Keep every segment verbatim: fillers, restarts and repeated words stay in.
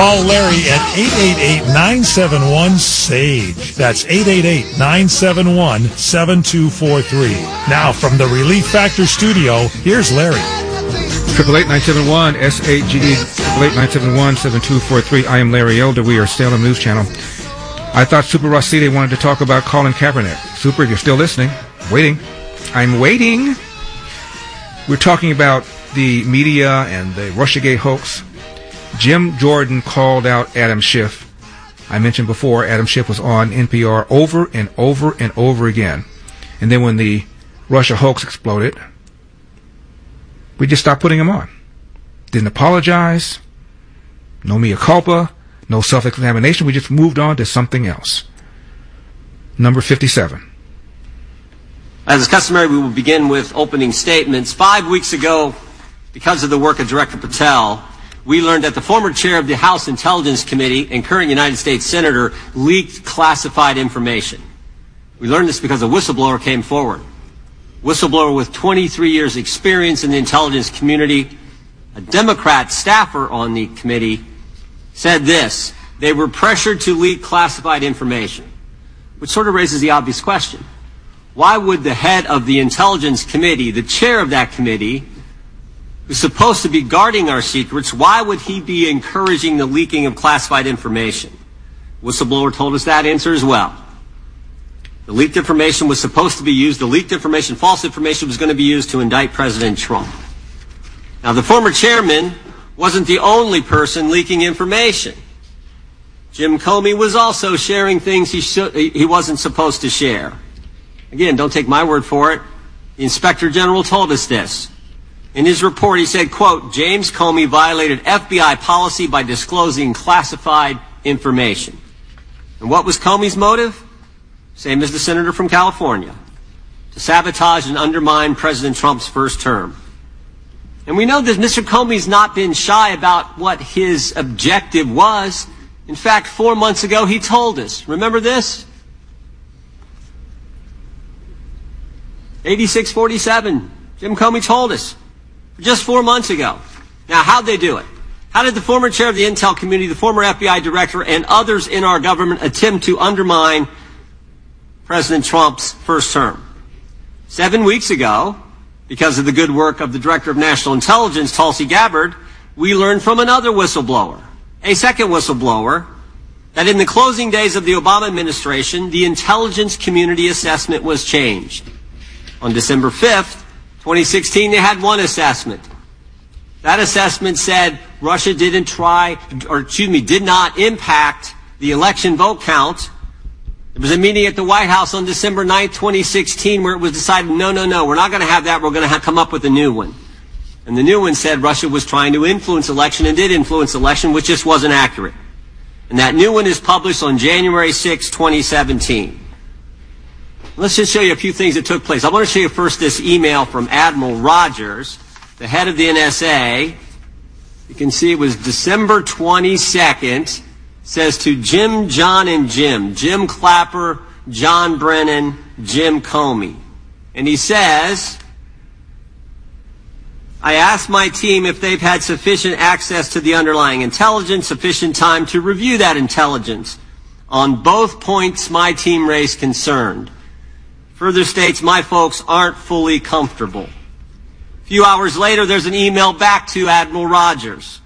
Call Larry at eight eight eight, nine seven one, S A G E. That's eight eight eight, nine seven one, seven two four three. Now, from the Relief Factor studio, here's Larry. Triple eight nine seven one S A G E. Triple eight nine seven one seven two four three. I am Larry Elder. We are Salem News Channel. I thought Super Roside wanted to talk about Colin Kaepernick. Super, if you're still listening, waiting. I'm waiting. We're talking about the media and the Russiagate hoax. Jim Jordan called out Adam Schiff. I mentioned before, Adam Schiff was on N P R over and over and over again. And then when the Russia hoax exploded, we just stopped putting him on. Didn't apologize. No mea culpa. No self-examination. We just moved on to something else. Number fifty-seven. As is customary, we will begin with opening statements. Five weeks ago, because of the work of Director Patel, we learned that the former chair of the House Intelligence Committee and current United States Senator leaked classified information. We learned this because a whistleblower came forward. Whistleblower with twenty-three years experience in the intelligence community, a Democrat staffer on the committee, said this: they were pressured to leak classified information, which sort of raises the obvious question. Why would the head of the Intelligence Committee, the chair of that committee, who's supposed to be guarding our secrets, why would he be encouraging the leaking of classified information? Whistleblower told us that answer as well. The leaked information was supposed to be used, the leaked information, false information, was going to be used to indict President Trump. Now, the former chairman wasn't the only person leaking information. Jim Comey was also sharing things he, should, he wasn't supposed to share. Again, don't take my word for it. The Inspector General told us this. In his report, he said, quote, James Comey violated F B I policy by disclosing classified information. And what was Comey's motive? Same as the senator from California: to sabotage and undermine President Trump's first term. And we know that Mister Comey's not been shy about what his objective was. In fact, four months ago, he told us. Remember this? eighty-six forty-seven. Jim Comey told us just four months ago. Now, how'd they do it? How did the former chair of the Intel Committee, the former F B I director, and others in our government attempt to undermine President Trump's first term? Seven weeks ago, because of the good work of the Director of National Intelligence, Tulsi Gabbard, we learned from another whistleblower, a second whistleblower, that in the closing days of the Obama administration, the intelligence community assessment was changed. On December fifth, twenty sixteen, they had one assessment. That assessment said Russia didn't try, or excuse me, did not impact the election vote count. There was a meeting at the White House on December ninth, twenty sixteen, where it was decided, no, no, no, we're not going to have that. We're going to have come up with a new one. And the new one said Russia was trying to influence election and did influence election, which just wasn't accurate. And that new one is published on January sixth, twenty seventeen. Let's just show you a few things that took place. I want to show you first this email from Admiral Rogers, the head of the N S A. You can see it was December twenty-second. Says to Jim, John, and Jim. Jim Clapper, John Brennan, Jim Comey. And he says, I asked my team if they've had sufficient access to the underlying intelligence, sufficient time to review that intelligence. On both points, my team raised concern. Further states, my folks aren't fully comfortable. A few hours later, there's an email back to Admiral Rogers.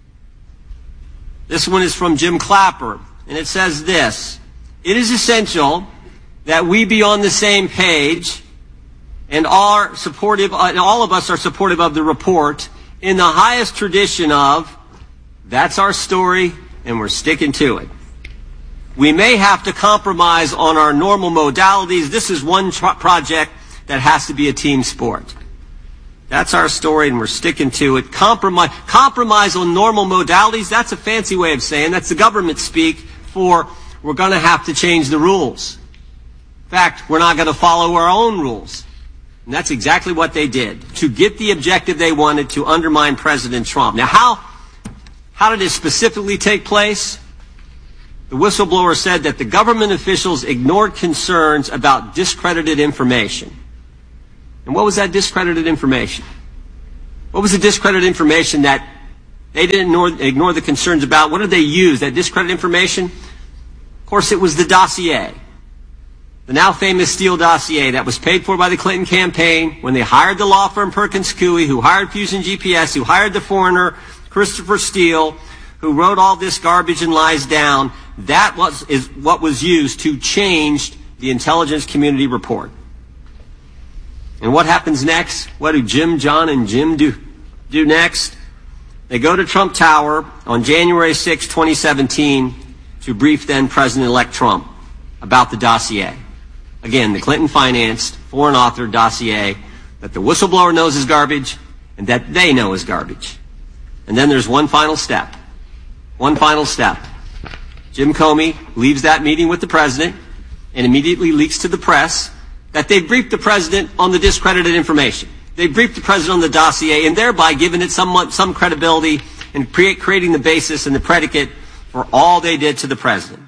This one is from Jim Clapper, and it says this: it is essential that we be on the same page and are supportive, and all of us are supportive of the report in the highest tradition of, that's our story, and we're sticking to it. We may have to compromise on our normal modalities. This is one tr- project that has to be a team sport. That's our story, and we're sticking to it. Compromise, compromise on normal modalities, that's a fancy way of saying, that's the government speak for we're going to have to change the rules. In fact, we're not going to follow our own rules. And that's exactly what they did, to get the objective they wanted, to undermine President Trump. Now, how, how did it specifically take place? The whistleblower said that the government officials ignored concerns about discredited information. And what was that discredited information? What was the discredited information that They didn't ignore, ignore the concerns about what did they use, that discredited information? Of course, it was the dossier. The now famous Steele dossier that was paid for by the Clinton campaign when they hired the law firm Perkins Coie, who hired Fusion G P S, who hired the foreigner Christopher Steele, who wrote all this garbage and lies down. That was, is what was used to change the intelligence community report. And what happens next? What do Jim, John, and Jim do, do next? They go to Trump Tower on January sixth, twenty seventeen to brief then President-elect Trump about the dossier. Again, the Clinton-financed, foreign-authored dossier that the whistleblower knows is garbage and that they know is garbage. And then there's one final step. One final step. Jim Comey leaves that meeting with the president and immediately leaks to the press that they briefed the president on the discredited information. They briefed the president on the dossier and thereby giving it some, some credibility and create, creating the basis and the predicate for all they did to the president.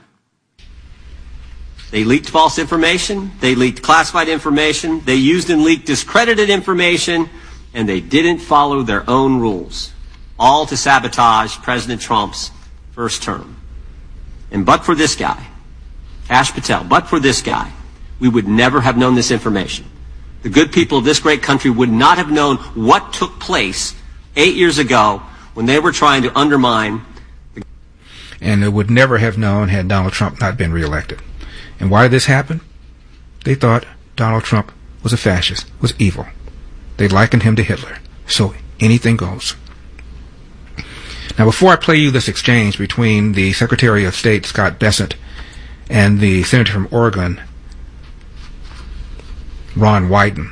They leaked false information. They leaked classified information. They used and leaked discredited information, and they didn't follow their own rules, all to sabotage President Trump's first term. And but for this guy, Kash Patel, but for this guy, we would never have known this information. The good people of this great country would not have known what took place eight years ago when they were trying to undermine. The and they would never have known had Donald Trump not been reelected. And why did this happen? They thought Donald Trump was a fascist, was evil. They likened him to Hitler. So anything goes. Now, before I play you this exchange between the Secretary of State, Scott Bessent, and the Senator from Oregon, Ron Wyden,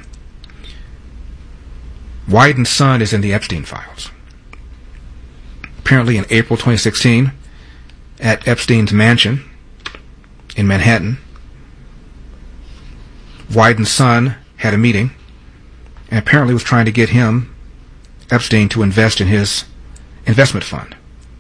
Wyden's son is in the Epstein files. Apparently in April twenty sixteen, at Epstein's mansion in Manhattan, Wyden's son had a meeting and apparently was trying to get him, Epstein, to invest in his investment fund.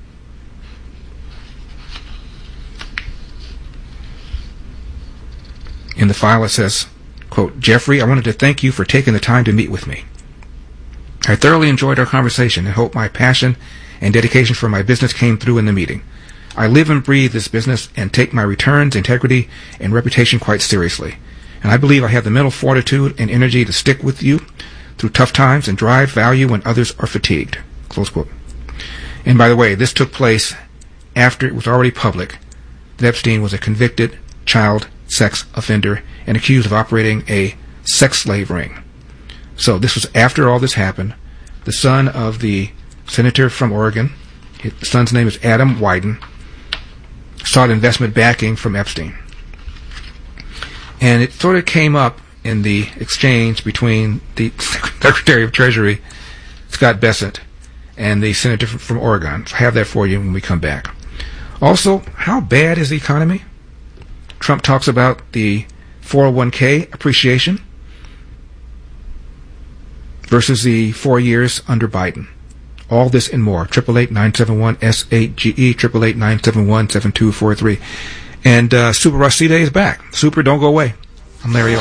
In the file it says, quote, Jeffrey, I wanted to thank you for taking the time to meet with me. I thoroughly enjoyed our conversation and hope my passion and dedication for my business came through in the meeting. I live and breathe this business and take my returns, integrity, and reputation quite seriously. And I believe I have the mental fortitude and energy to stick with you through tough times and drive value when others are fatigued. Close quote. And by the way, this took place after it was already public that Epstein was a convicted child sex offender and accused of operating a sex slave ring. So this was after all this happened. The son of the senator from Oregon, his son's name is Adam Wyden, sought investment backing from Epstein. And it sort of came up in the exchange between the Secretary of Treasury, Scott Bessent, and the senator from Oregon. So I have that for you when we come back. Also, how bad is the economy? Trump talks about the four oh one k appreciation versus the four years under Biden. All this and more. eight eight eight, nine seven one, S eight G E, eight eight eight, nine seven one, seven two four three. And uh, Super Rashida is back. Super, don't go away. I'm Larry